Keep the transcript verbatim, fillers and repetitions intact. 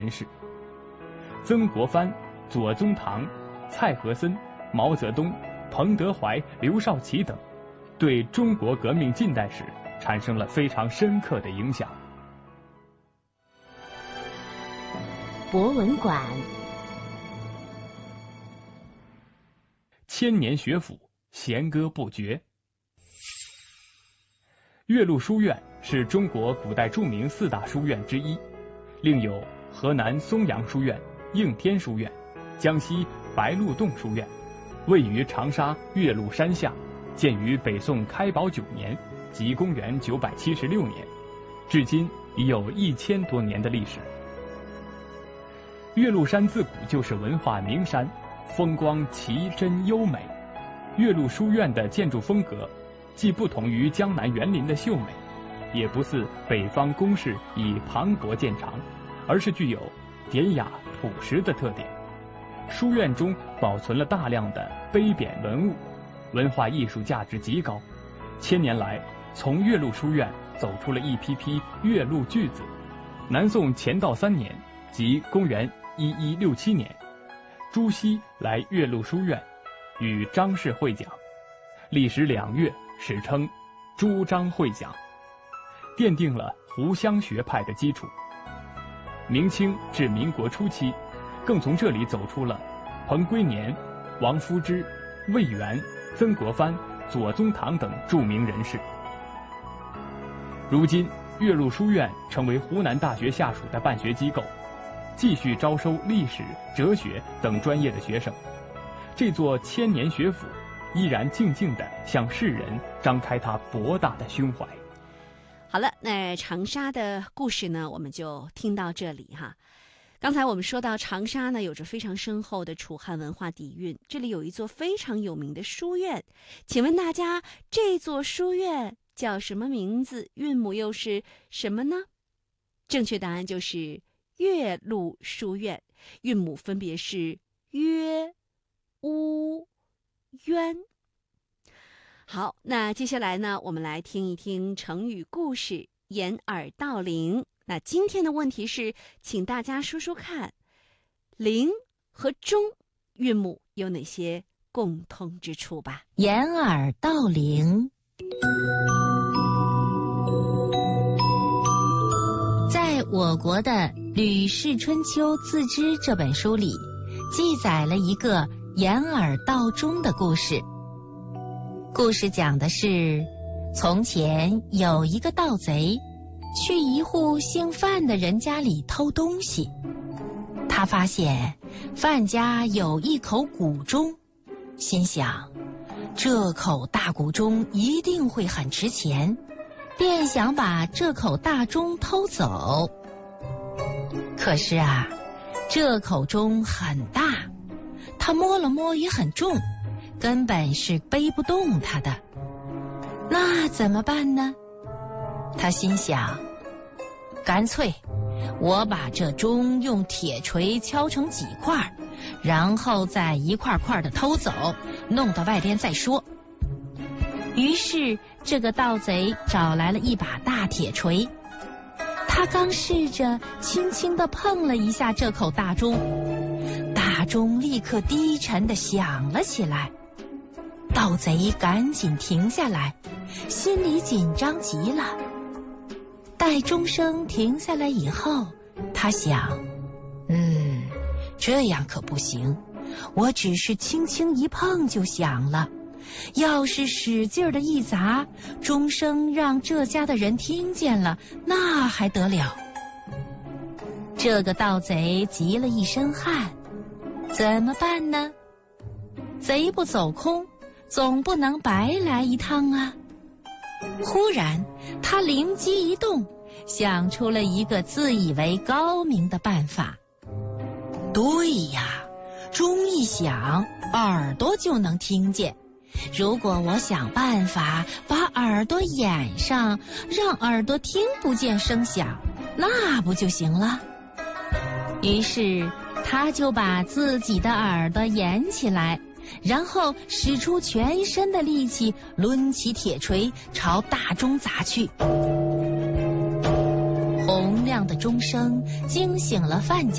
人士。曾国藩、左宗棠、蔡和森、毛泽东、彭德怀、刘少奇等，对中国革命近代史产生了非常深刻的影响。 博文馆， 千年学府，弦歌不绝。岳麓书院是中国古代著名四大书院之一，另有河南松阳书院、应天书院、江西白鹿洞书院，位于长沙岳麓山下，建于北宋开宝九年，即公元九百七十六年，至今已有一千多年的历史。岳麓山自古就是文化名山，风光奇珍优美。岳麓书院的建筑风格既不同于江南园林的秀美，也不似北方宫室以磅礴见长，而是具有典雅朴实的特点。书院中保存了大量的碑匾文物，文化艺术价值极高。千年来，从岳麓书院走出了一批批岳麓巨子。南宋乾道三年，即公元一一六七年，朱熹来岳麓书院与张氏会讲，历时两月，史称朱张会讲，奠定了湖湘学派的基础。明清至民国初期，更从这里走出了彭归年、王夫之、魏源、曾国藩、左宗棠等著名人士。如今，岳麓书院成为湖南大学下属的办学机构，继续招收历史、哲学等专业的学生。这座千年学府依然静静地向世人张开它博大的胸怀。 好了，那长沙的故事呢，我们就听到这里哈。刚才我们说到长沙呢，有着非常深厚的楚汉文化底蕴，这里有一座非常有名的书院，请问大家，这座书院叫什么名字？韵母又是什么呢？正确答案就是岳麓书院，韵母分别是曰、乌、渊。好，那接下来呢，我们来听一听成语故事掩耳盗铃。那今天的问题是，请大家说说看，铃和钟韵母有哪些共通之处吧？ 掩耳盗铃。在我国的《吕氏春秋自知》这本书里，记载了一个掩耳盗钟的故事。故事讲的是，从前有一个盗贼去一户姓范的人家里偷东西，他发现范家有一口古钟，心想这口大古钟一定会很值钱，便想把这口大钟偷走。可是啊，这口钟很大，他摸了摸也很重，根本是背不动它的。那怎么办呢？他心想，干脆我把这钟用铁锤敲成几块，然后再一块块的偷走，弄到外边再说。于是这个盗贼找来了一把大铁锤，他刚试着轻轻地碰了一下这口大钟，大钟立刻低沉地响了起来。盗贼赶紧停下来，心里紧张极了。待钟声停下来以后，他想，嗯，这样可不行，我只是轻轻一碰就响了，要是使劲的一砸，钟声让这家的人听见了，那还得了。这个盗贼急了一身汗，怎么办呢？贼不走空，总不能白来一趟啊。忽然他灵机一动，想出了一个自以为高明的办法。对呀，钟一响，耳朵就能听见。如果我想办法把耳朵掩上，让耳朵听不见声响，那不就行了？于是他就把自己的耳朵掩起来，然后使出全身的力气，抡起铁锤朝大钟砸去。洪亮亮的钟声惊醒了范家